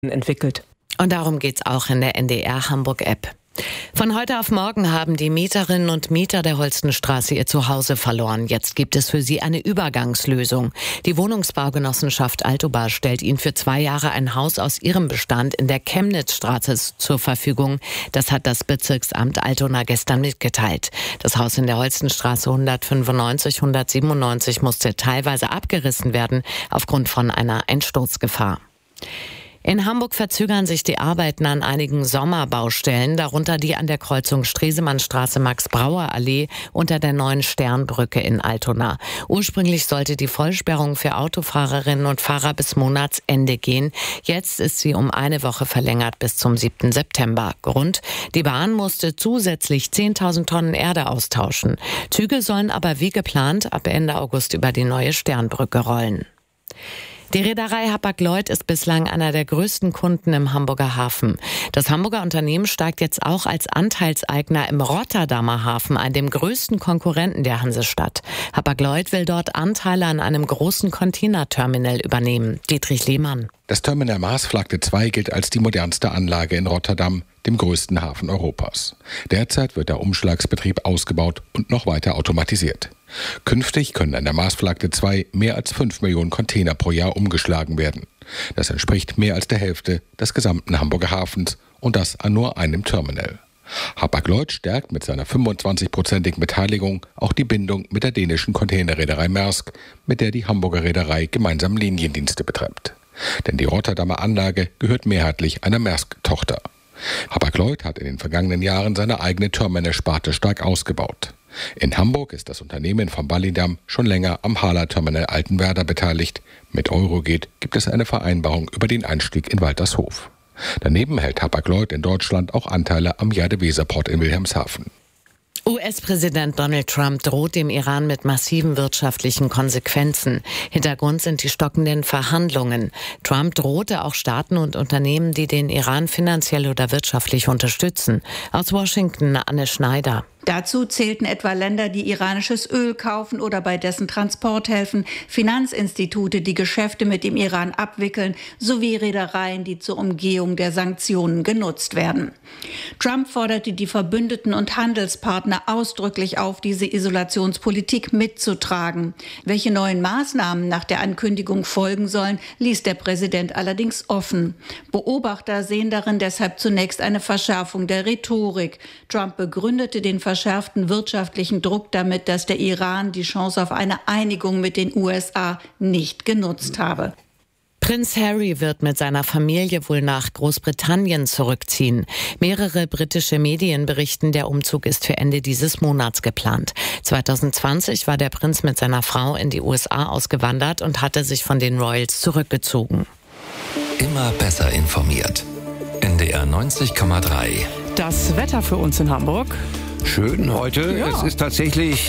entwickelt. Und darum geht's auch in der NDR Hamburg-App. Von heute auf morgen haben die Mieterinnen und Mieter der Holstenstraße ihr Zuhause verloren. Jetzt gibt es für sie eine Übergangslösung. Die Wohnungsbaugenossenschaft Altoba stellt ihnen für 2 Jahre ein Haus aus ihrem Bestand in der Chemnitzstraße zur Verfügung. Das hat das Bezirksamt Altona gestern mitgeteilt. Das Haus in der Holstenstraße 195/197 musste teilweise abgerissen werden aufgrund von einer Einsturzgefahr. In Hamburg verzögern sich die Arbeiten an einigen Sommerbaustellen, darunter die an der Kreuzung Stresemannstraße Max-Brauer-Allee unter der neuen Sternbrücke in Altona. Ursprünglich sollte die Vollsperrung für Autofahrerinnen und Fahrer bis Monatsende gehen. Jetzt ist sie um eine Woche verlängert bis zum 7. September. Grund: die Bahn musste zusätzlich 10.000 Tonnen Erde austauschen. Züge sollen aber wie geplant ab Ende August über die neue Sternbrücke rollen. Die Reederei Hapag-Lloyd ist bislang einer der größten Kunden im Hamburger Hafen. Das Hamburger Unternehmen steigt jetzt auch als Anteilseigner im Rotterdamer Hafen ein, dem größten Konkurrenten der Hansestadt. Hapag-Lloyd will dort Anteile an einem großen Containerterminal übernehmen. Dietrich Lehmann. Das Terminal Maasvlakte 2 gilt als die modernste Anlage in Rotterdam, dem größten Hafen Europas. Derzeit wird der Umschlagsbetrieb ausgebaut und noch weiter automatisiert. Künftig können an der Maasvlakte 2 mehr als 5 Millionen Container pro Jahr umgeschlagen werden. Das entspricht mehr als der Hälfte des gesamten Hamburger Hafens und das an nur einem Terminal. Hapag-Lloyd stärkt mit seiner 25-prozentigen Beteiligung auch die Bindung mit der dänischen Containerreederei Maersk, mit der die Hamburger Reederei gemeinsam Liniendienste betreibt. Denn die Rotterdamer Anlage gehört mehrheitlich einer Maersk-Tochter. Hapag-Lloyd hat in den vergangenen Jahren seine eigene Terminalsparte stark ausgebaut. In Hamburg ist das Unternehmen vom Ballydamm schon länger am Hala-Terminal Altenwerder beteiligt. Mit Eurogate gibt es eine Vereinbarung über den Einstieg in Waltershof. Daneben hält Hapag-Lloyd in Deutschland auch Anteile am Jade-Weser-Port in Wilhelmshaven. US-Präsident Donald Trump droht dem Iran mit massiven wirtschaftlichen Konsequenzen. Hintergrund sind die stockenden Verhandlungen. Trump drohte auch Staaten und Unternehmen, die den Iran finanziell oder wirtschaftlich unterstützen. Aus Washington Anne Schneider. Dazu zählten etwa Länder, die iranisches Öl kaufen oder bei dessen Transport helfen, Finanzinstitute, die Geschäfte mit dem Iran abwickeln, sowie Reedereien, die zur Umgehung der Sanktionen genutzt werden. Trump forderte die Verbündeten und Handelspartner ausdrücklich auf, diese Isolationspolitik mitzutragen. Welche neuen Maßnahmen nach der Ankündigung folgen sollen, ließ der Präsident allerdings offen. Beobachter sehen darin deshalb zunächst eine Verschärfung der Rhetorik. Trump begründete den verschärften wirtschaftlichen Druck damit, dass der Iran die Chance auf eine Einigung mit den USA nicht genutzt habe. Prinz Harry wird mit seiner Familie wohl nach Großbritannien zurückziehen. Mehrere britische Medien berichten, der Umzug ist für Ende dieses Monats geplant. 2020 war der Prinz mit seiner Frau in die USA ausgewandert und hatte sich von den Royals zurückgezogen. Immer besser informiert. NDR 90,3. Das Wetter für uns in Hamburg. Schön heute. Ja. Es ist tatsächlich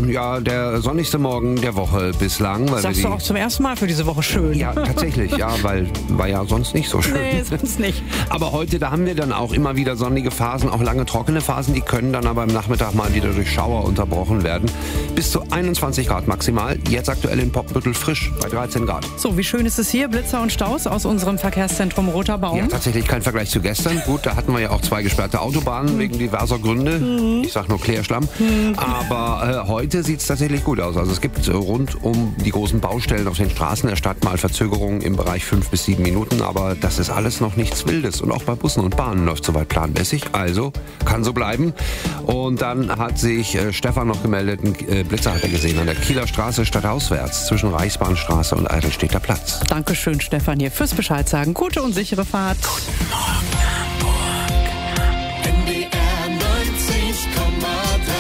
der sonnigste Morgen der Woche bislang. Weil Sagst du auch zum ersten Mal für diese Woche schön. Ja, tatsächlich, ja, weil war ja sonst nicht so schön. Nee, sonst nicht. Aber heute, da haben wir dann auch immer wieder sonnige Phasen, auch lange trockene Phasen, die können dann aber im Nachmittag mal wieder durch Schauer unterbrochen werden. Bis zu 21 Grad maximal, jetzt aktuell in Poppenbüttel frisch bei 13 Grad. So, wie schön ist es hier? Blitzer und Staus aus unserem Verkehrszentrum Roter Baum. Ja, tatsächlich kein Vergleich zu gestern. Gut, da hatten wir ja auch 2 gesperrte Autobahnen wegen diverser Gründe. Ich sag nur Klärschlamm. Aber heute sieht es tatsächlich gut aus. Also es gibt rund um die großen Baustellen auf den Straßen der Stadt mal Verzögerungen im Bereich 5 bis 7 Minuten. Aber das ist alles noch nichts Wildes. Und auch bei Bussen und Bahnen läuft soweit planmäßig. Also kann so bleiben. Und dann hat sich Stefan noch gemeldet. Ein Blitzer hat er gesehen an der Kieler Straße stadtauswärts zwischen Reichsbahnstraße und Eidelstedter Platz. Dankeschön, Stefan, hier fürs Bescheid sagen. Gute und sichere Fahrt. Guten Morgen, Hamburg. NDR 90,3.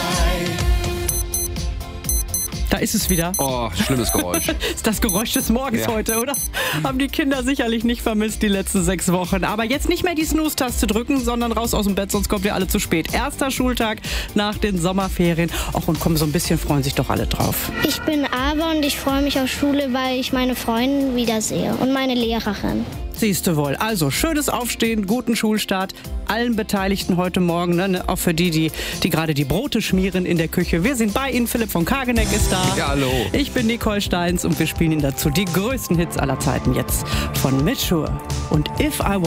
Da ist es wieder. Oh, schlimmes Geräusch. Ist das Geräusch des Morgens heute, oder? Haben die Kinder sicherlich nicht vermisst die letzten 6 Wochen. Aber jetzt nicht mehr die Snooze-Taste drücken, sondern raus aus dem Bett, sonst kommt ihr alle zu spät. Erster Schultag nach den Sommerferien. Och, und komm, so ein bisschen freuen sich doch alle drauf. Ich bin Aber und ich freue mich auf Schule, weil ich meine Freundin wiedersehe und meine Lehrerin. Siehst du wohl. Also, schönes Aufstehen, guten Schulstart. Allen Beteiligten heute Morgen, ne? Auch für die gerade die Brote schmieren in der Küche. Wir sind bei Ihnen. Philipp von Kageneck ist da. Ja, hallo. Ich bin Nicole Steins und wir spielen Ihnen dazu die größten Hits aller Zeiten jetzt von Mitchur und If I